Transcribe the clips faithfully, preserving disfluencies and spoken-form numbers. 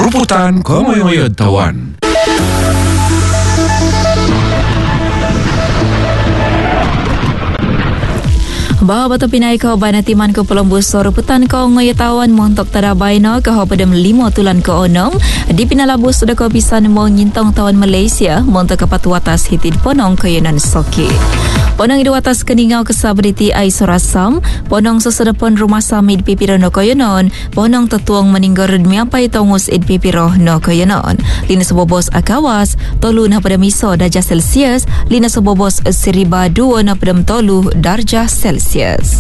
Ruputan Komoyoyod Tawan. Bahawa batu pinai kau bana timan ko pelombu soruputan kau ngoyatawan montok tadabay no kau padam limo tulan ko onom di pinalabus sudah kau pisan mo ngintong tawan Malaysia montok kapat watas hitid ponong kayanan soki. Ponong idu atas keningau kesabriti ai sorasam ponong sesedapon rumah samid pipiro no kayanon ponong tetuang meninggal miapai tongus id pipiro no kayanon lina sebobos akawas tolu na pada miso darjah Celsius lina sebobos seriba dua na pada tolu darjah Celsius.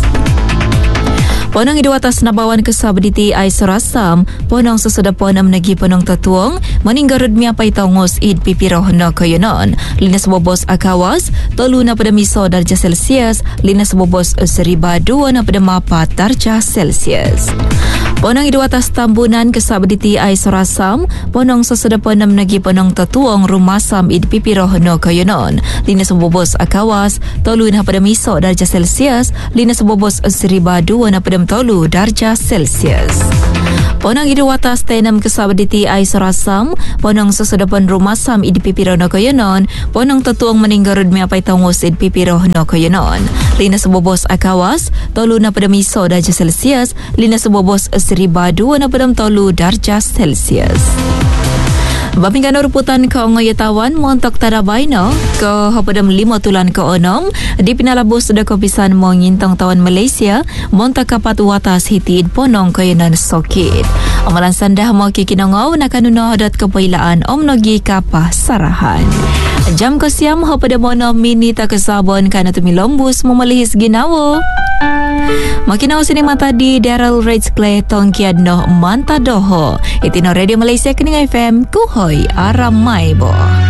Ponong idu atas nabawan kesabditi ai sorasam ponong sesudah ponong negi ponong tetuang meninggal miapai tongus id pipiro no kayanon lina sebobos akawas tolu na pada miso darjah Celsius lina sebobos seriba dua na pada mapat darjah Celsius. Ponong idu atas tambunan kesabditi ai sorasam ponong sesudah ponong negi ponong tetuang rumasam id pipiro no kayanon lina sebobos akawas tolu na pada miso darjah Celsius lina sebobos seriba dua na pada tolu darjah Celsius. Ponong idu atas tenam kesabditi ai sorasam ponong sesudapan rumasam id pipiro no kayanon ponong tetuang meninggal miapai tongus id pipiro no kayanon lina sebobos akawas tolu na pada miso darjah Celsius lina sebobos seriba dua na pada tolu darjah Celsius. Babingkan ruputan kau ngoyatawan montok tadabay no ke hapadam lima tulan ke onom di pinalabus sudah kopisan mo ngintong tawan Malaysia montok kapat watas hitid ponong kayanan sokit. Amalan sandah mo kikinongaw na kanuno dot kepailaan omnogi kapah sarahan. Jam ko siam hapada mono minita kesabon kana tumilombus memelihis ginawo. Makinaw sini mata di Daryl Rage Clay Tongkiad no Manta Doho. Itino Radio Malaysia Kening F M Kuhoy Aramay Bo.